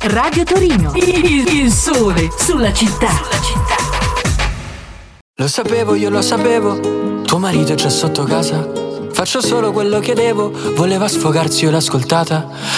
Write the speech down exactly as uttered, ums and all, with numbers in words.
Radio Torino, il, il sole sulla città. Sulla città. Lo sapevo, io lo sapevo, tuo marito è già sotto casa. Faccio solo quello che devo, voleva sfogarsi, io l'ho ascoltata.